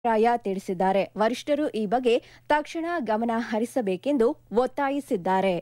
ಅಭಿಪ್ರಾಯ ತಿಳಿಸಿದ್ದಾರೆ. ವರಿಷ್ಠರು ಈ ಬಗ್ಗೆ ತಕ್ಷಣ ಗಮನ ಹರಿಸಬೇಕೆಂದು ಒತ್ತಾಯಿಸಿದ್ದಾರೆ.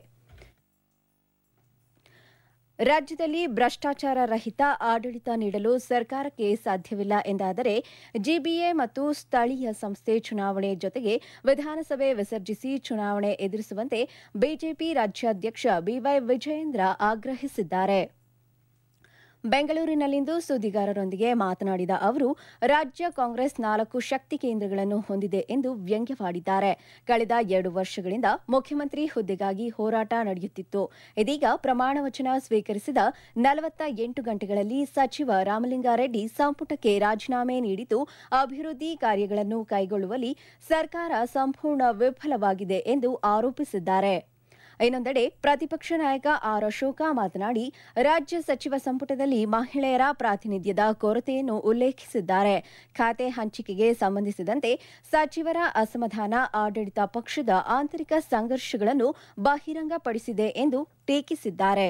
ರಾಜ್ಯದಲ್ಲಿ ಭ್ರಷ್ಟಾಚಾರ ರಹಿತ ಆಡಳಿತ ನೀಡಲು ಸರ್ಕಾರಕ್ಕೆ ಸಾಧ್ಯವಿಲ್ಲ ಎಂದಾದರೆ ಜಿಬಿಎ ಮತ್ತು ಸ್ಥಳೀಯ ಸಂಸ್ಥೆ ಚುನಾವಣೆ ಜೊತೆಗೆ ವಿಧಾನಸಭೆ ವಿಸರ್ಜಿಸಿ ಚುನಾವಣೆ ಎದುರಿಸುವಂತೆ ಬಿಜೆಪಿ ರಾಜ್ಯಾಧ್ಯಕ್ಷ ಬಿವೈ ವಿಜಯೇಂದ್ರ ಆಗ್ರಹಿಸಿದ್ದಾರೆ. ಬೆಂಗಳೂರಿನಲ್ಲಿಂದು ಸುದ್ದಿಗಾರರೊಂದಿಗೆ ಮಾತನಾಡಿದ ಅವರು, ರಾಜ್ಯ ಕಾಂಗ್ರೆಸ್ 4 ಶಕ್ತಿ ಕೇಂದ್ರಗಳನ್ನು ಹೊಂದಿದೆ ಎಂದು ವ್ಯಂಗ್ಯವಾಡಿದ್ದಾರೆ. ಕಳೆದ 2 ವರ್ಷಗಳಿಂದ ಮುಖ್ಯಮಂತ್ರಿ ಹುದ್ದೆಗಾಗಿ ಹೋರಾಟ ನಡೆಯುತ್ತಿತ್ತು. ಇದೀಗ ಪ್ರಮಾಣ ವಚನ ಸ್ವೀಕರಿಸಿದ 48 ಗಂಟೆಗಳಲ್ಲಿ ಸಚಿವ ರಾಮಲಿಂಗಾರೆಡ್ಡಿ ಸಂಪುಟಕ್ಕೆ ರಾಜೀನಾಮೆ ನೀಡಿದ್ದು, ಅಭಿವೃದ್ಧಿ ಕಾರ್ಯಗಳನ್ನು ಕೈಗೊಳ್ಳುವಲ್ಲಿ ಸರ್ಕಾರ ಸಂಪೂರ್ಣ ವಿಫಲವಾಗಿದೆ ಎಂದು ಆರೋಪಿಸಿದ್ದಾರೆ. ಇನ್ನೊಂದೆಡೆ ಪ್ರತಿಪಕ್ಷ ನಾಯಕ ಆರ್ ಅಶೋಕ ಮಾತನಾಡಿ, ರಾಜ್ಯ ಸಚಿವ ಸಂಪುಟದಲ್ಲಿ ಮಹಿಳೆಯರ ಪ್ರಾತಿನಿಧ್ಯದ ಕೊರತೆಯನ್ನು ಉಲ್ಲೇಖಿಸಿದ್ದಾರೆ. ಖಾತೆ ಹಂಚಿಕೆಗೆ ಸಂಬಂಧಿಸಿದಂತೆ ಸಚಿವರ ಅಸಮಾಧಾನ ಆಡಳಿತ ಪಕ್ಷದ ಆಂತರಿಕ ಸಂಘರ್ಷಗಳನ್ನು ಬಹಿರಂಗಪಡಿಸಿದೆ ಎಂದು ಟೀಕಿಸಿದ್ದಾರೆ.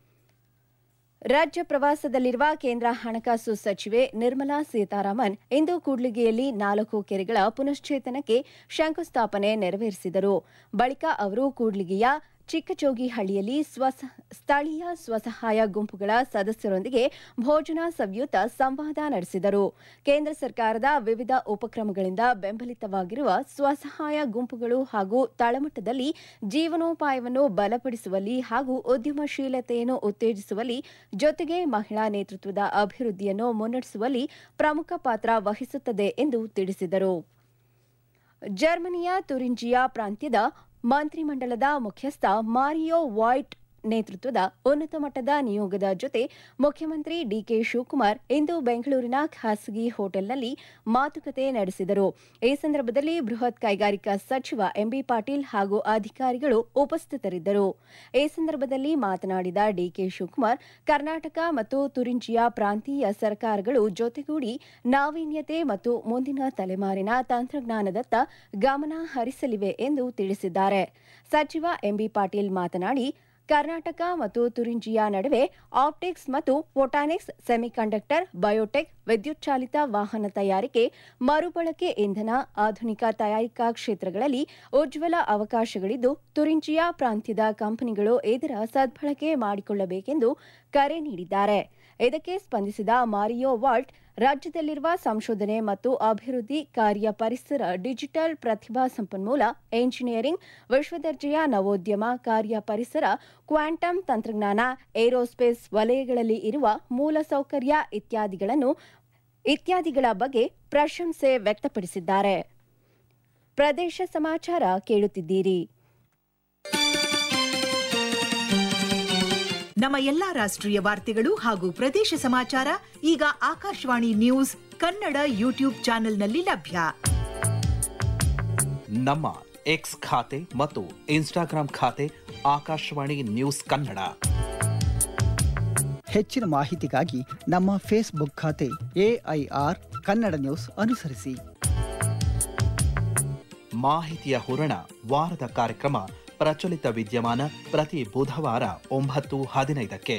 ರಾಜ್ಯ ಪ್ರವಾಸದಲ್ಲಿರುವ ಕೇಂದ್ರ ಹಣಕಾಸು ಸಚಿವೆ ನಿರ್ಮಲಾ ಸೀತಾರಾಮನ್ ಇಂದು ಕೂಡ್ಲಿಗಿಯಲ್ಲಿ 4 ಕೆರೆಗಳ ಪುನಶ್ಚೇತನಕ್ಕೆ ಶಂಕುಸ್ಥಾಪನೆ ನೆರವೇರಿಸಿದರು. ಬಳಿಕ ಅವರು ಕೂಡ್ಲಿಗಿಯ ಚಿಕ್ಕಚೋಗಿಹಳ್ಳಿಯಲ್ಲಿ ಸ್ಥಳೀಯ ಸ್ವಸಹಾಯ ಗುಂಪುಗಳ ಸದಸ್ಯರೊಂದಿಗೆ ಭೋಜನ ಸವಿಯುತ ಸಂವಾದ ನಡೆಸಿದರು. ಕೇಂದ್ರ ಸರ್ಕಾರದ ವಿವಿಧ ಉಪಕ್ರಮಗಳಿಂದ ಬೆಂಬಲಿತವಾಗಿರುವ ಸ್ವಸಹಾಯ ಗುಂಪುಗಳು ಹಾಗೂ ತಳಮಟ್ಟದಲ್ಲಿ ಜೀವನೋಪಾಯವನ್ನು ಬಲಪಡಿಸುವಲ್ಲಿ ಹಾಗೂ ಉದ್ಯಮಶೀಲತೆಯನ್ನು ಉತ್ತೇಜಿಸುವಲ್ಲಿ ಜೊತೆಗೆ ಮಹಿಳಾ ನೇತೃತ್ವದ ಅಭಿವೃದ್ಧಿಯನ್ನು ಮುನ್ನಡೆಸುವಲ್ಲಿ ಪ್ರಮುಖ ಪಾತ್ರ ವಹಿಸುತ್ತದೆ ಎಂದು ತಿಳಿಸಿದರು. ಜರ್ಮನಿಯ ತುರಿಂಜಿಯಾ ಪ್ರಾಂತ್ಯದ ಮಂತ್ರಿಮಂಡಲದ ಮುಖ್ಯಸ್ಥ ಮಾರಿಯೋ ವಾಯ್ಟ್ ನೇತೃತ್ವದ ಉನ್ನತ ಮಟ್ಟದ ನಿಯೋಗದ ಜೊತೆ ಮುಖ್ಯಮಂತ್ರಿ ಡಿಕೆ ಶಿವಕುಮಾರ್ ಇಂದು ಬೆಂಗಳೂರಿನ ಖಾಸಗಿ ಹೋಟೆಲ್ನಲ್ಲಿ ಮಾತುಕತೆ ನಡೆಸಿದರು. ಈ ಸಂದರ್ಭದಲ್ಲಿ ಬೃಹತ್ ಕೈಗಾರಿಕಾ ಸಚಿವ ಎಂಬಿ ಪಾಟೀಲ್ ಹಾಗೂ ಅಧಿಕಾರಿಗಳು ಉಪಸ್ಥಿತರಿದ್ದರು. ಈ ಸಂದರ್ಭದಲ್ಲಿ ಮಾತನಾಡಿದ ಡಿಕೆ ಶಿವಕುಮಾರ್, ಕರ್ನಾಟಕ ಮತ್ತು ತುರಿಂಜಿಯಾ ಪ್ರಾಂತೀಯ ಸರ್ಕಾರಗಳು ಜೊತೆಗೂಡಿ ನಾವೀನ್ಯತೆ ಮತ್ತು ಮುಂದಿನ ತಲೆಮಾರಿನ ತಂತ್ರಜ್ಞಾನದತ್ತ ಗಮನ ಹರಿಸಲಿವೆ ಎಂದು ತಿಳಿಸಿದ್ದಾರೆ. ಸಚಿವ ಎಂಬಿ ಪಾಟೀಲ್ ಮಾತನಾಡಿ, ಕರ್ನಾಟಕ ಮತ್ತು ತುರಿಂಜಿಯಾ ನಡುವೆ ಆಪ್ಟಿಕ್ಸ್ ಮತ್ತು ಫೋಟಾನಿಕ್ಸ್, ಸೆಮಿಕಂಡಕ್ಟರ್, ಬಯೋಟೆಕ್, ವಿದ್ಯುತ್ ಚಾಲಿತ ವಾಹನ ತಯಾರಿಕೆ, ಮರುಬಳಕೆ ಇಂಧನ, ಆಧುನಿಕ ತಯಾರಿಕಾ ಕ್ಷೇತ್ರಗಳಲ್ಲಿ ಉಜ್ವಲ ಅವಕಾಶಗಳಿದ್ದು, ತುರಿಂಜಿಯಾ ಪ್ರಾಂತ್ಯದ ಕಂಪನಿಗಳು ಇದರ ಸದ್ಬಳಕೆ ಮಾಡಿಕೊಳ್ಳಬೇಕೆಂದು ಕರೆ ನೀಡಿದ್ದಾರೆ. ಇದಕ್ಕೆ ಸ್ಪಂದಿಸಿದ ಮಾರಿಯೋ ವಾಲ್ಟ್, ರಾಜ್ಯದಲ್ಲಿರುವ ಸಂಶೋಧನೆ ಮತ್ತು ಅಭಿವೃದ್ಧಿ ಕಾರ್ಯ ಪರಿಸರ, ಡಿಜಿಟಲ್ ಪ್ರತಿಭಾ ಸಂಪನ್ಮೂಲ, ಎಂಜಿನಿಯರಿಂಗ್, ವಿಶ್ವದರ್ಜೆಯ ನವೋದ್ಯಮ ಕಾರ್ಯ ಪರಿಸರ, ಕ್ವಾಂಟಮ್ ತಂತ್ರಜ್ಞಾನ, ಏರೋಸ್ಪೇಸ್ ವಲಯಗಳಲ್ಲಿ ಇರುವ ಮೂಲಸೌಕರ್ಯ ಇತ್ಯಾದಿಗಳ ಬಗ್ಗೆ ಪ್ರಶಂಸೆ ವ್ಯಕ್ತಪಡಿಸಿದ್ದಾರೆ. ಪ್ರದೇಶ ಸಮಾಚಾರ ಕೇಳುತ್ತಿದ್ದೀರಿ. ನಮ್ಮ ಎಲ್ಲಾ ರಾಷ್ಟ್ರೀಯ ವಾರ್ತೆಗಳು ಹಾಗೂ ಪ್ರದೇಶ ಸಮಾಚಾರ ಈಗ ಆಕಾಶವಾಣಿ ನ್ಯೂಸ್ ಕನ್ನಡ ಯೂಟ್ಯೂಬ್ ಚಾನೆಲ್ನಲ್ಲಿ ಲಭ್ಯ. ನಮ್ಮ ಎಕ್ಸ್ ಖಾತೆ ಮತ್ತು ಇನ್ಸ್ಟಾಗ್ರಾಂ ಖಾತೆ ಆಕಾಶವಾಣಿ ನ್ಯೂಸ್ ಕನ್ನಡ. ಹೆಚ್ಚಿನ ಮಾಹಿತಿಗಾಗಿ ನಮ್ಮ ಫೇಸ್ಬುಕ್ ಖಾತೆ AIR ಕನ್ನಡ ನ್ಯೂಸ್ ಅನುಸರಿಸಿ. ಮಾಹಿತಿಯ ಹೂರಣ ವಾರದ ಕಾರ್ಯಕ್ರಮ ಪ್ರಚಲಿತ ವಿದ್ಯಮಾನ ಪ್ರತಿ ಬುಧವಾರ 9:15ಕ್ಕೆ.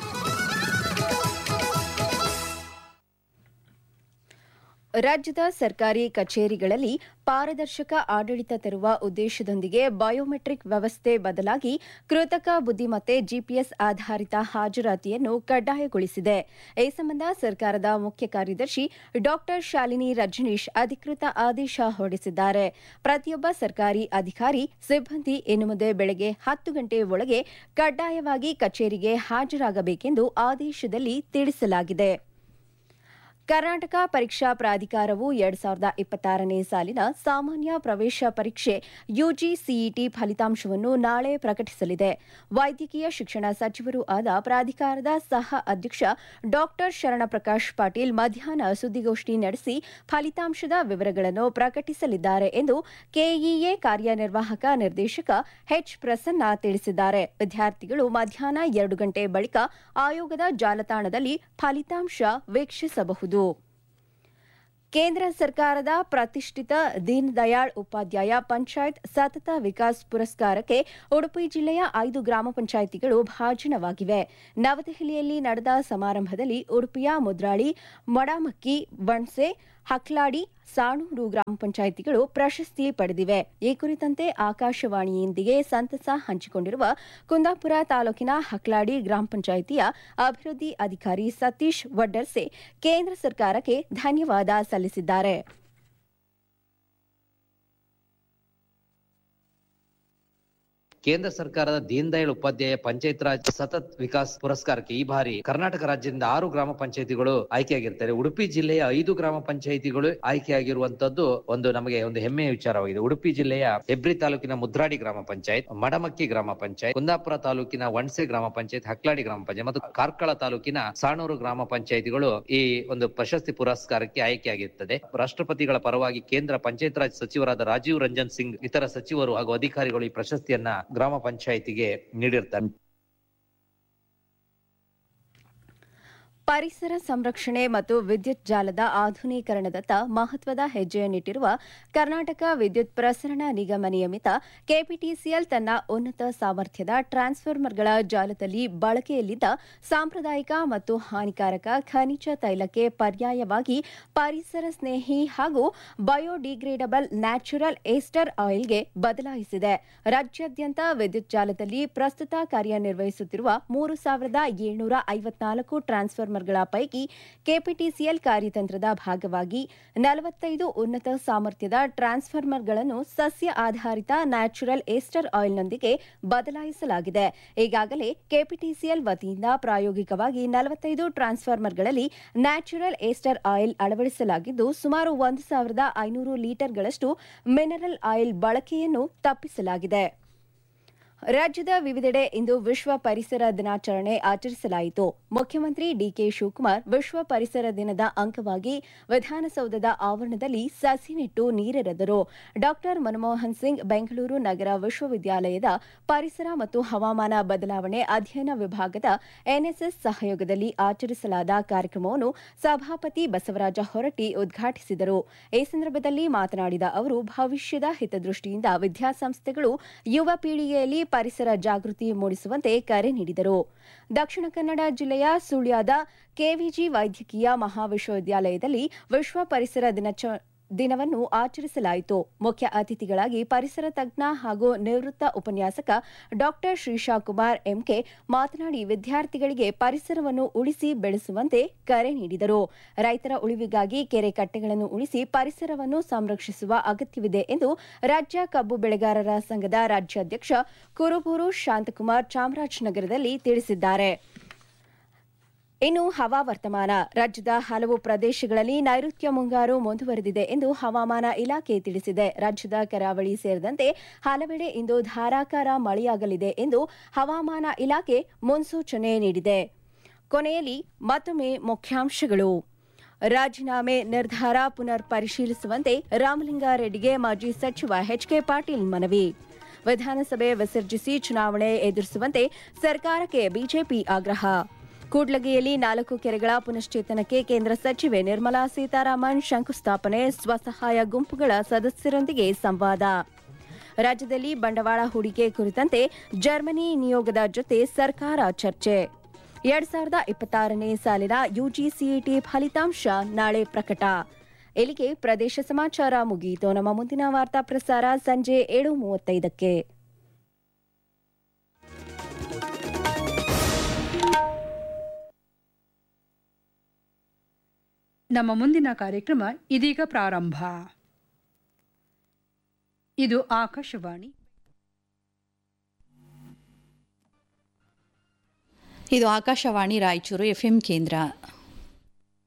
ರಾಜ್ಯದ ಸರ್ಕಾರಿ ಕಚೇರಿಗಳಲ್ಲಿ ಪಾರದರ್ಶಕ ಆಡಳಿತ ತರುವ ಉದ್ದೇಶದೊಂದಿಗೆ ಬಯೋಮೆಟ್ರಿಕ್ ವ್ಯವಸ್ಥೆ ಬದಲಾಗಿ ಕೃತಕ ಬುದ್ದಿಮತ್ತೆ ಜಿಪಿಎಸ್ ಆಧಾರಿತ ಹಾಜರಾತಿಯನ್ನು ಕಡ್ಡಾಯಗೊಳಿಸಿದೆ. ಈ ಸಂಬಂಧ ಸರ್ಕಾರದ ಮುಖ್ಯ ಕಾರ್ಯದರ್ಶಿ ಡಾ ಶಾಲಿನಿ ರಜನೀಶ್ ಅಧಿಕೃತ ಆದೇಶ ಹೊರಡಿಸಿದ್ದಾರೆ. ಪ್ರತಿಯೊಬ್ಬ ಸರ್ಕಾರಿ ಅಧಿಕಾರಿ, ಸಿಬ್ಬಂದಿ ಇನ್ನು ಮುಂದೆ ಬೆಳಗ್ಗೆ 10 ಗಂಟೆ ಒಳಗೆ ಕಡ್ಡಾಯವಾಗಿ ಕಚೇರಿಗೆ ಹಾಜರಾಗಬೇಕೆಂದು ಆದೇಶದಲ್ಲಿ ತಿಳಿಸಲಾಗಿದೆ. ಕರ್ನಾಟಕ ಪರೀಕ್ಷಾ ಪ್ರಾಧಿಕಾರವು 2026ನೇ ಸಾಲಿನ ಸಾಮಾನ್ಯ ಪ್ರವೇಶ ಪರೀಕ್ಷೆ ಯುಜಿಸಿಇಟಿ ಫಲಿತಾಂಶವನ್ನು ನಾಳೆ ಪ್ರಕಟಿಸಲಿದೆ. ವೈದ್ಯಕೀಯ ಶಿಕ್ಷಣ ಸಚಿವರೂ ಆದ ಪ್ರಾಧಿಕಾರದ ಸಹ ಅಧ್ಯಕ್ಷ ಡಾ ಶರಣಪ್ರಕಾಶ್ ಪಾಟೀಲ್ ಮಧ್ಯಾಹ್ನ ಸುದ್ದಿಗೋಷ್ಠಿ ನಡೆಸಿ ಫಲಿತಾಂಶದ ವಿವರಗಳನ್ನು ಪ್ರಕಟಿಸಲಿದ್ದಾರೆ ಎಂದು ಕೆಇಎ ಕಾರ್ಯನಿರ್ವಾಹಕ ನಿರ್ದೇಶಕ ಎಚ್ ಪ್ರಸನ್ನ ತಿಳಿಸಿದ್ದಾರೆ. ವಿದ್ಯಾರ್ಥಿಗಳು ಮಧ್ಯಾಹ್ನ 2 ಗಂಟೆ ಬಳಿಕ ಆಯೋಗದ ಜಾಲತಾಣದಲ್ಲಿ ಫಲಿತಾಂಶ ವೀಕ್ಷಿಸಬಹುದು. ಕೇಂದ್ರ ಸರ್ಕಾರದ ಪ್ರತಿಷ್ಠಿತ ದೀನ್ ದಯಾಳ್ ಉಪಾಧ್ಯಾಯ ಪಂಚಾಯತ್ ಸತತ ವಿಕಾಸ್ ಪುರಸ್ಕಾರಕ್ಕೆ ಉಡುಪಿ ಜಿಲ್ಲೆಯ 5 ಗ್ರಾಮ ಪಂಚಾಯಿತಿಗಳು ಭಾಜನವಾಗಿವೆ. ನವದೆಹಲಿಯಲ್ಲಿ ನಡೆದ ಸಮಾರಂಭದಲ್ಲಿ ಉಡುಪಿಯ ಮುದ್ರಾಳಿ, ಮಡಮಕ್ಕಿ, ಬಣ್ಸೆ ಹಕ್ಲಾಡಿ, ಸಾಣೂರು ಗ್ರಾಮ ಪಂಚಾಯಿತಿಗಳು ಪ್ರಶಸ್ತಿ ಪಡೆದಿವೆ. ಈ ಕುರಿತಂತೆ ಆಕಾಶವಾಣಿಯೊಂದಿಗೆ ಸಂತಸ ಹಂಚಿಕೊಂಡಿರುವ ಕುಂದಾಪುರ ತಾಲೂಕಿನ ಹಕ್ಲಾಡಿ ಗ್ರಾಮ ಪಂಚಾಯಿತಿಯ ಅಭಿವೃದ್ಧಿ ಅಧಿಕಾರಿ ಸತೀಶ್ ವಡ್ಡರ್ಸೆ ಕೇಂದ್ರ ಸರ್ಕಾರಕ್ಕೆ ಧನ್ಯವಾದ ಸಲ್ಲಿಸಿದ್ದಾರೆ. ಕೇಂದ್ರ ಸರ್ಕಾರದ ದೀನ್ ದಯಾಳ್ ಉಪಾಧ್ಯಾಯ ಪಂಚಾಯತ್ ರಾಜ್ ಸತತ್ ವಿಕಾಸ್ ಪುರಸ್ಕಾರಕ್ಕೆ ಈ ಬಾರಿ ಕರ್ನಾಟಕ ರಾಜ್ಯದಿಂದ 6 ಗ್ರಾಮ ಪಂಚಾಯಿತಿಗಳು ಆಯ್ಕೆಯಾಗಿರ್ತಾರೆ. ಉಡುಪಿ ಜಿಲ್ಲೆಯ 5 ಗ್ರಾಮ ಪಂಚಾಯಿತಿಗಳು ಆಯ್ಕೆಯಾಗಿರುವಂತದ್ದು ನಮಗೆ ಒಂದು ಹೆಮ್ಮೆಯ ವಿಚಾರವಾಗಿದೆ. ಉಡುಪಿ ಜಿಲ್ಲೆಯ ಹೆಬ್ರಿ ತಾಲೂಕಿನ ಮುದ್ರಾಡಿ ಗ್ರಾಮ ಪಂಚಾಯತ್, ಮಡಮಕ್ಕಿ ಗ್ರಾಮ ಪಂಚಾಯತ್, ಕುಂದಾಪುರ ತಾಲೂಕಿನ ವಣಸೆ ಗ್ರಾಮ ಪಂಚಾಯತ್, ಹಕ್ಲಾಡಿ ಗ್ರಾಮ ಪಂಚಾಯತ್ ಮತ್ತು ಕಾರ್ಕಳ ತಾಲೂಕಿನ ಸಾಣೂರು ಗ್ರಾಮ ಪಂಚಾಯಿತಿಗಳು ಈ ಒಂದು ಪ್ರಶಸ್ತಿ ಪುರಸ್ಕಾರಕ್ಕೆ ಆಯ್ಕೆಯಾಗಿರುತ್ತದೆ. ರಾಷ್ಟ್ರಪತಿಗಳ ಪರವಾಗಿ ಕೇಂದ್ರ ಪಂಚಾಯತ್ ರಾಜ್ ಸಚಿವರಾದ ರಾಜೀವ್ ರಂಜನ್ ಸಿಂಗ್ ಇತರ ಸಚಿವರು ಹಾಗೂ ಅಧಿಕಾರಿಗಳು ಈ ಪ್ರಶಸ್ತಿಯನ್ನ ಗ್ರಾಮ ಪಂಚಾಯಿತಿಗೆ ನೀಡಿರ್ತಾರೆ. ಪರಿಸರ ಸಂರಕ್ಷಣೆ ಮತ್ತು ವಿದ್ಯುತ್ ಜಾಲದ ಆಧುನೀಕರಣದತ್ತ ಮಹತ್ವದ ಹೆಜ್ಜೆಯನ್ನಿಟ್ಟಿರುವ ಕರ್ನಾಟಕ ವಿದ್ಯುತ್ ಪ್ರಸರಣ ನಿಗಮ ನಿಯಮಿತ ಕೆಪಿಟಿಸಿಎಲ್ ತನ್ನ ಉನ್ನತ ಸಾಮರ್ಥ್ಯದ ಟ್ರಾನ್ಸ್ಫಾರ್ಮರ್ಗಳ ಜಾಲದಲ್ಲಿ ಬಳಕೆಯಲ್ಲಿದ್ದ ಸಾಂಪ್ರದಾಯಿಕ ಮತ್ತು ಹಾನಿಕಾರಕ ಖನಿಜ ತೈಲಕ್ಕೆ ಪರ್ಯಾಯವಾಗಿ ಪರಿಸರ ಸ್ನೇಹಿ ಹಾಗೂ ಬಯೋಡಿಗ್ರೇಡಬಲ್ ನ್ಯಾಚುರಲ್ ಏಸ್ಟರ್ ಆಯಿಲ್ಗೆ ಬದಲಾಯಿಸಿದೆ. ರಾಜ್ಯಾದ್ಯಂತ ವಿದ್ಯುತ್ ಜಾಲದಲ್ಲಿ ಪ್ರಸ್ತುತ ಕಾರ್ಯನಿರ್ವಹಿಸುತ್ತಿರುವ 3,754 ಟ್ರಾನ್ಸ್ಫಾರ್ಮರ್ಗಳ ಪೈಕಿ ಕೆಪಿಟಿಸಿಎಲ್ ಕಾರ್ಯತಂತ್ರದ ಭಾಗವಾಗಿ 45 ಉನ್ನತ ಸಾಮರ್ಥ್ಯದ ಟ್ರಾನ್ಸ್ಫಾರ್ಮರ್ಗಳನ್ನು ಸಸ್ಯ ಆಧಾರಿತ ನ್ಯಾಚುರಲ್ ಏಸ್ಟರ್ ಆಯಿಲ್ನೊಂದಿಗೆ ಬದಲಾಯಿಸಲಾಗಿದೆ. ಈಗಾಗಲೇ ಕೆಪಿಟಿಸಿಎಲ್ ವತಿಯಿಂದ ಪ್ರಾಯೋಗಿಕವಾಗಿ 45 ಟ್ರಾನ್ಸ್ಫಾರ್ಮರ್ಗಳಲ್ಲಿ ನ್ಯಾಚುರಲ್ ಏಸ್ಟರ್ ಆಯಿಲ್ ಅಳವಡಿಸಲಾಗಿದ್ದು, ಸುಮಾರು 1,500 ಲೀಟರ್ಗಳಷ್ಟು ಮಿನರಲ್ ಆಯಿಲ್ ಬಳಕೆಯನ್ನು ತಪ್ಪಿಸಲಾಗಿದೆ. ರಾಜ್ಯದ ವಿವಿಧೆಡೆ ಇಂದು ವಿಶ್ವ ಪರಿಸರ ದಿನಾಚರಣೆ ಆಚರಿಸಲಾಯಿತು. ಮುಖ್ಯಮಂತ್ರಿ ಡಿಕೆ ಶಿವಕುಮಾರ್ ವಿಶ್ವ ಪರಿಸರ ದಿನದ ಅಂಗವಾಗಿ ವಿಧಾನಸೌಧದ ಆವರಣದಲ್ಲಿ ಸಸಿ ನೆಟ್ಟು ನೀರೆರೆದರು. ಡಾ ಮನಮೋಹನ್ ಸಿಂಗ್ ಬೆಂಗಳೂರು ನಗರ ವಿಶ್ವವಿದ್ಯಾಲಯದ ಪರಿಸರ ಮತ್ತು ಹವಾಮಾನ ಬದಲಾವಣೆ ಅಧ್ಯಯನ ವಿಭಾಗದ ಎನ್ಎಸ್ಎಸ್ ಸಹಯೋಗದಲ್ಲಿ ಆಚರಿಸಲಾದ ಕಾರ್ಯಕ್ರಮವನ್ನು ಸಭಾಪತಿ ಬಸವರಾಜ ಹೊರಟ್ಟಿ ಉದ್ಘಾಟಿಸಿದರು. ಈ ಸಂದರ್ಭದಲ್ಲಿ ಮಾತನಾಡಿದ ಅವರು, ಭವಿಷ್ಯದ ಹಿತದೃಷ್ಟಿಯಿಂದ ವಿದ್ಯಾಸಂಸ್ಥೆಗಳು ಯುವ ಪೀಳಿಗೆಯಲ್ಲಿ ಪರಿಸರ ಜಾಗೃತಿ ಮೂಡಿಸುವಂತೆ ಕರೆ ನೀಡಿದರು. ದಕ್ಷಿಣ ಕನ್ನಡ ಜಿಲ್ಲೆಯ ಸುಳ್ಯದ ಕೆವಿಜಿ ವೈದ್ಯಕೀಯ ಮಹಾವಿಶ್ವವಿದ್ಯಾಲಯದಲ್ಲಿ ವಿಶ್ವ ಪರಿಸರ ದಿನವನ್ನು ಆಚರಿಸಲಾಯಿತು. ಮುಖ್ಯ ಅತಿಥಿಗಳಾಗಿ ಪರಿಸರ ತಜ್ಞ ಹಾಗೂ ನಿವೃತ್ತ ಉಪನ್ಯಾಸಕ ಡಾ ಶ್ರೀಶಾ ಕುಮಾರ್ ಎಂಕೆ ಮಾತನಾಡಿ, ವಿದ್ಯಾರ್ಥಿಗಳಿಗೆ ಪರಿಸರವನ್ನು ಉಳಿಸಿ ಬೆಳೆಸುವಂತೆ ಕರೆ ನೀಡಿದರು. ರೈತರ ಉಳಿವಿಗಾಗಿ ಕೆರೆ ಕಟ್ಟೆಗಳನ್ನು ಉಳಿಸಿ ಪರಿಸರವನ್ನು ಸಂರಕ್ಷಿಸುವ ಅಗತ್ಯವಿದೆ ಎಂದು ರಾಜ್ಯ ಕಬ್ಬು ಬೆಳೆಗಾರರ ಸಂಘದ ರಾಜ್ಯಾಧ್ಯಕ್ಷ ಕುರುಬೂರು ಶಾಂತಕುಮಾರ್ ಚಾಮರಾಜನಗರದಲ್ಲಿ ತಿಳಿಸಿದ್ದಾರೆ. ಇನ್ನು ಹವಾವರ್ತಮಾನ. ರಾಜ್ಯದ ಹಲವು ಪ್ರದೇಶಗಳಲ್ಲಿ ನೈಋತ್ಯ ಮುಂಗಾರು ಮುಂದುವರೆದಿದೆ ಎಂದು ಹವಾಮಾನ ಇಲಾಖೆ ತಿಳಿಸಿದೆ. ರಾಜ್ಯದ ಕರಾವಳಿ ಸೇರಿದಂತೆ ಹಲವೆಡೆ ಇಂದು ಧಾರಾಕಾರ ಮಳೆಯಾಗಲಿದೆ ಎಂದು ಹವಾಮಾನ ಇಲಾಖೆ ಮುನ್ಸೂಚನೆ ನೀಡಿದೆ. ಕೊನೆಯಲ್ಲಿ ಮತ್ತೊಮ್ಮೆ ಮುಖ್ಯಾಂಶಗಳು. ರಾಜೀನಾಮೆ ನಿರ್ಧಾರ ಪುನರ್ ಪರಿಶೀಲಿಸುವಂತೆ ರಾಮಲಿಂಗಾರೆಡ್ಡಿಗೆ ಮಾಜಿ ಸಚಿವ ಎಚ್ಕೆ ಪಾಟೀಲ್ ಮನವಿ. ವಿಧಾನಸಭೆ ವಿಸರ್ಜಿಸಿ ಚುನಾವಣೆ ಎದುರಿಸುವಂತೆ ಸರ್ಕಾರಕ್ಕೆ ಬಿಜೆಪಿ ಆಗ್ರಹ. ಕೂಡ್ಲಗಿಯಲ್ಲಿ 4 ಕೆರೆಗಳ ಪುನಶ್ಚೇತನಕ್ಕೆ ಕೇಂದ್ರ ಸಚಿವೆ ನಿರ್ಮಲಾ ಸೀತಾರಾಮನ್ ಶಂಕುಸ್ಥಾಪನೆ. ಸ್ವಸಹಾಯ ಗುಂಪುಗಳ ಸದಸ್ಯರೊಂದಿಗೆ ಸಂವಾದ. ರಾಜ್ಯದಲ್ಲಿ ಬಂಡವಾಳ ಹೂಡಿಕೆ ಕುರಿತಂತೆ ಜರ್ಮನಿ ನಿಯೋಗದ ಜೊತೆ ಸರ್ಕಾರ ಚರ್ಚೆ. 2026ನೇ ಸಾಲಿನ ಯುಜಿಸಿಇಟಿ ಫಲಿತಾಂಶ ನಾಳೆ ಪ್ರಕಟ. ಇಲ್ಲಿಗೆ ಪ್ರದೇಶ ಸಮಾಚಾರ ಮುಗಿಯಿತು. ನಮ್ಮ ಮುಂದಿನ ವಾರ್ತಾ ಪ್ರಸಾರ ಸಂಜೆ 7:35ಕ್ಕೆ. ನಮ್ಮ ಮುಂದಿನ ಕಾರ್ಯಕ್ರಮ ಇದೀಗ ಪ್ರಾರಂಭ. ಇದು ಆಕಾಶವಾಣಿ. ಇದು ಆಕಾಶವಾಣಿ ರಾಯಚೂರು ಎಫ್ಎಂ ಕೇಂದ್ರ.